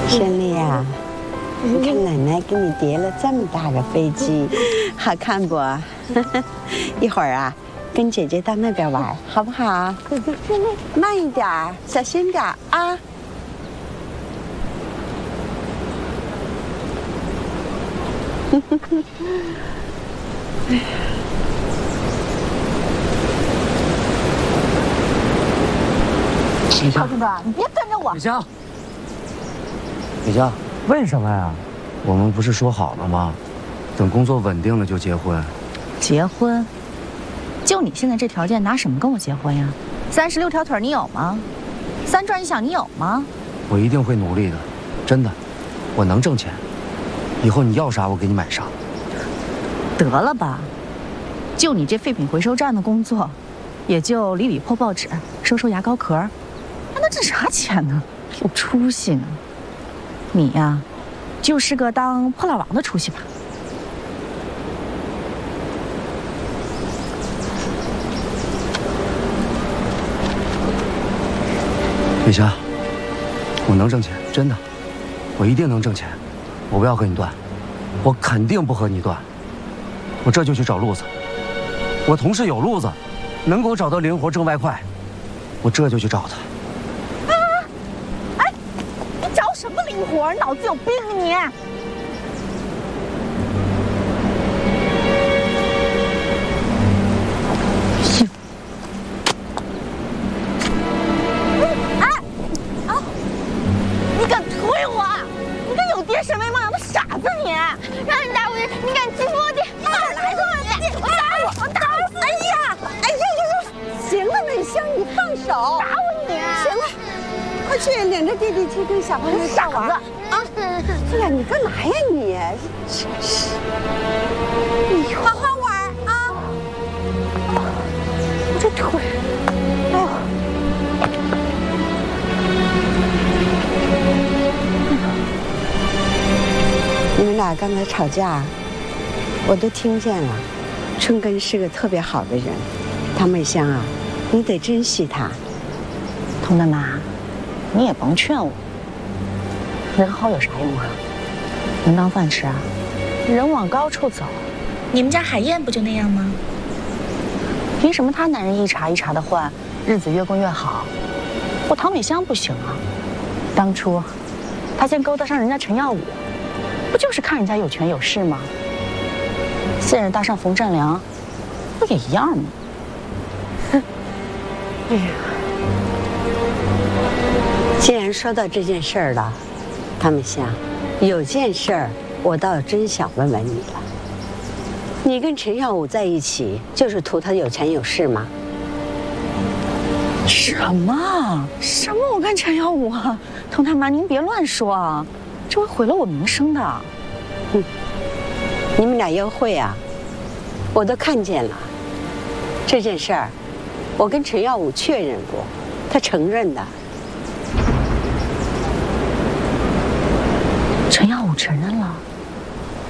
胜利啊，你看奶奶给你叠了这么大个飞机，好看不？一会儿啊，跟姐姐到那边玩，好不好？慢一点，小心点啊！哎呀。 高军长，你别跟着我。 李湘，李湘，为什么呀？我们不是说好了吗？等工作稳定了就结婚。 结婚？就你现在这条件，拿什么跟我结婚呀？36条腿你有吗？3转一响你有吗？ 我一定会努力的，真的，我能挣钱。以后你要啥我给你买啥。 得了吧，就你这废品回收站的工作，也就理理破报纸、收收牙膏壳。 还能挣啥钱呢？有出息呢！你呀，就是个当破烂王的出息吧。 李湘，我能挣钱，真的，我一定能挣钱。我不要和你断，我肯定不和你断。我这就去找路子。我同事有路子，能给我找到零活挣外快，我这就去找他。 什么零活？脑子有病啊你！哎，啊！你敢推我？你个有爹神威梦游的傻子你！让你打我，你敢欺负我爹？你哪来的你？我打我！我打死！哎呀！哎呦呦呦！ 行了，美香，你放手！ 打我你！ 行了，快去领着弟弟去跟小朋友傻子！ 哎呀，你干嘛呀你？真是！你好好玩啊！我这腿，哎呦！你们俩刚才吵架，我都听见了。春根是个特别好的人，唐美香啊，你得珍惜他。 佟大妈，你也甭劝我。 人好有啥用啊？能当饭吃啊？人往高处走。 你们家海燕不就那样吗？ 凭什么他男人一茬一茬的换，日子越过越好？我唐美香不行啊。当初他先勾搭上人家陈耀武，不就是看人家有权有势吗？现在搭上冯占良，不也一样吗？ 哼！哎呀，既然说到这件事儿了。 唐美香，有件事儿我倒真想问问你了。你跟陈耀武在一起，就是图他有钱有势吗？ 什么？什么？我跟陈耀武啊？佟大妈，您别乱说啊，这会毁了我名声的。 哼，你们俩约会啊，我都看见了。这件事儿，我跟陈耀武确认过，他承认的。 陈耀武承认了。